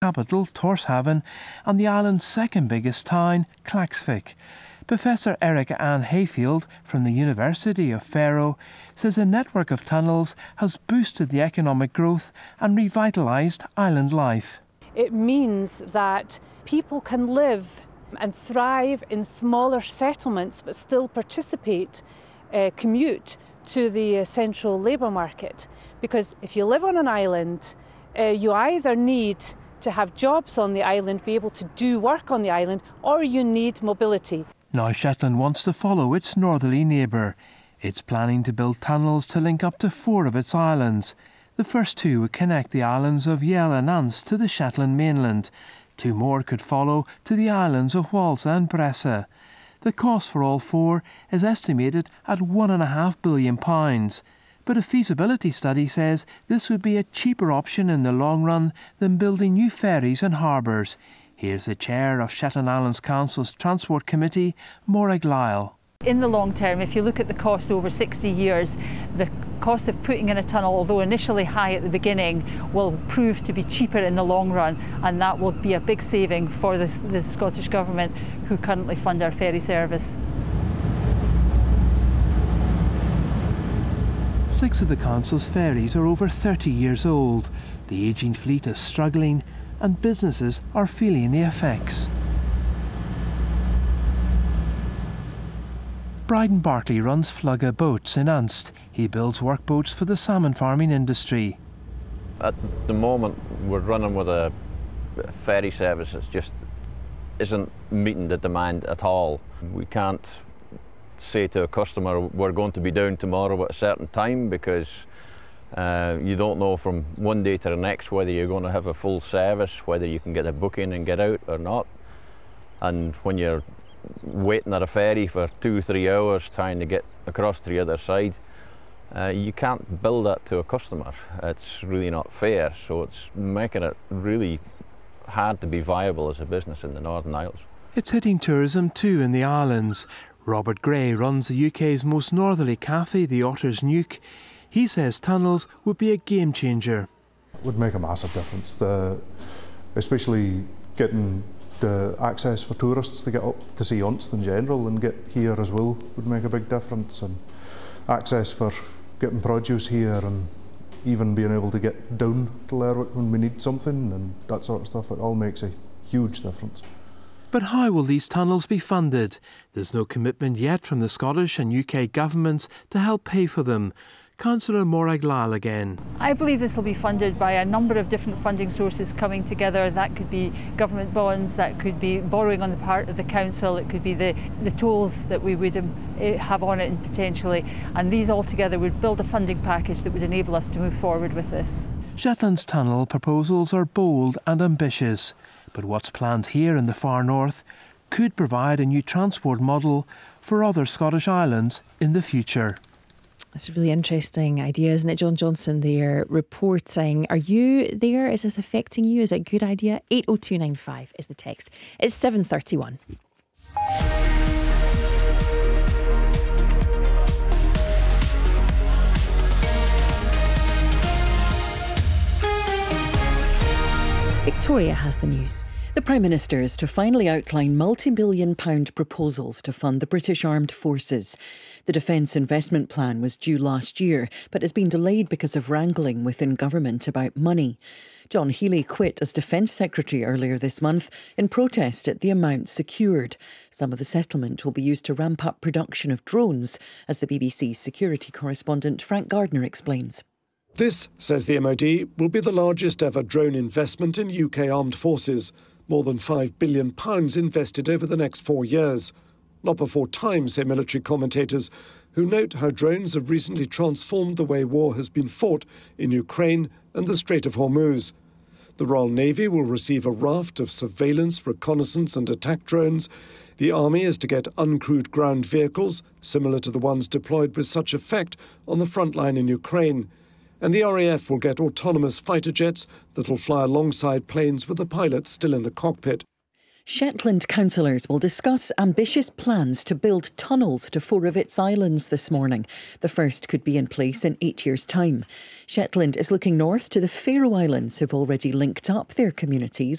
capital, Tórshavn, and the island's second biggest town, Klaksvík. Professor Erica Ann Hayfield from the University of Faroe says a network of tunnels has boosted the economic growth and revitalised island life. It means that people can live and thrive in smaller settlements but still participate, commute to the central labour market. Because if you live on an island, you either need to have jobs on the island, be able to do work on the island, or you need mobility. Now Shetland wants to follow its northerly neighbour. It's planning to build tunnels to link up to 4 of its islands. The first 2 would connect the islands of Yell and Anse to the Shetland mainland. 2 more could follow to the islands of Walsa and Bressa. The cost for all 4 is estimated at £1.5 billion. But a feasibility study says this would be a cheaper option in the long run than building new ferries and harbours. Here's the chair of Shetland Islands Council's Transport Committee, Morag Lyle. In the long term, if you look at the cost over 60 years, the cost of putting in a tunnel, although initially high at the beginning, will prove to be cheaper in the long run, and that will be a big saving for the Scottish Government, who currently fund our ferry service. 6 of the council's ferries are over 30 years old. The ageing fleet is struggling and businesses are feeling the effects. Bryden Bartley runs Flugga Boats in Unst. He builds workboats for the salmon farming industry. At the moment we're running with a ferry service that just isn't meeting the demand at all. We can't say to a customer we're going to be down tomorrow at a certain time, because you don't know from one day to the next whether you're going to have a full service, whether you can get a booking and get out or not. And when you're waiting at a ferry for 2-3 hours trying to get across to the other side, you can't bill that to a customer. It's really not fair, so it's making it really hard to be viable as a business in the Northern Isles. It's hitting tourism too in the islands. Robert Gray runs the UK's most northerly cafe, the Otter's Nuke. He says tunnels would be a game changer. It would make a massive difference, especially getting the access for tourists to get up to see Unst in general and get here as well would make a big difference, and access for getting produce here and even being able to get down to Lerwick when we need something and that sort of stuff. It all makes a huge difference. But how will these tunnels be funded? There's no commitment yet from the Scottish and UK governments to help pay for them. Councillor Morag Lyle again. I believe this will be funded by a number of different funding sources coming together. That could be government bonds, that could be borrowing on the part of the council, it could be the tolls that we would have on it potentially. And these all together would build a funding package that would enable us to move forward with this. Shetland's tunnel proposals are bold and ambitious, but what's planned here in the far north could provide a new transport model for other Scottish islands in the future. It's a really interesting idea, isn't it? John Johnson there reporting. Are you there? Is this affecting you? Is it a good idea? 80295 is the text. It's 7:31. Victoria has the news. The Prime Minister is to finally outline multi-million-pound proposals to fund the British Armed Forces. The Defence Investment Plan was due last year, but has been delayed because of wrangling within government about money. John Healey quit as Defence Secretary earlier this month in protest at the amount secured. Some of the settlement will be used to ramp up production of drones, as the BBC's security correspondent Frank Gardner explains. This, says the MOD, will be the largest ever drone investment in UK armed forces. More than £5 billion invested over the next 4 years. Not before time, say military commentators, who note how drones have recently transformed the way war has been fought in Ukraine and the Strait of Hormuz. The Royal Navy will receive a raft of surveillance, reconnaissance and attack drones. The Army is to get uncrewed ground vehicles, similar to the ones deployed with such effect on the front line in Ukraine. And the RAF will get autonomous fighter jets that will fly alongside planes with the pilot still in the cockpit. Shetland councillors will discuss ambitious plans to build tunnels to 4 of its islands this morning. The first could be in place in 8 years' time. Shetland is looking north to the Faroe Islands, who've already linked up their communities